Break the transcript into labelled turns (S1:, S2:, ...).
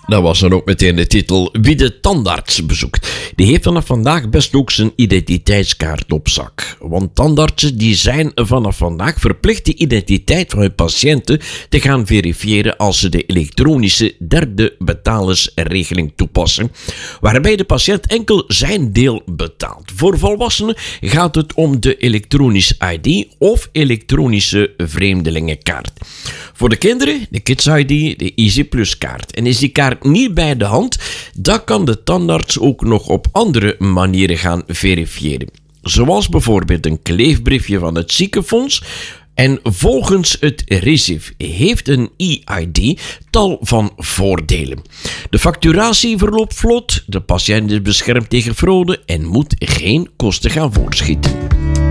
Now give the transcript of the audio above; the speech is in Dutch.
S1: Dat was dan ook meteen de titel Wie de tandarts bezoekt. Die heeft vanaf vandaag best ook zijn identiteitskaart op zak. Want tandartsen die zijn vanaf vandaag verplicht de identiteit van hun patiënten te gaan verifiëren als ze de elektronische derde betalersregeling toepassen, waarbij de patiënt enkel zijn deel betaalt. Voor volwassenen gaat het om de elektronische ID of elektronische vreemdelingenkaart. Voor de kinderen de Kids ID, de Easy Plus kaart. En is die kaart niet bij de hand, dan kan de tandarts ook nog op andere manieren gaan verifiëren. Zoals bijvoorbeeld een kleefbriefje van het ziekenfonds. En volgens het RISIF heeft een e-ID tal van voordelen. De facturatie verloopt vlot, de patiënt is beschermd tegen fraude en moet geen kosten gaan voorschieten.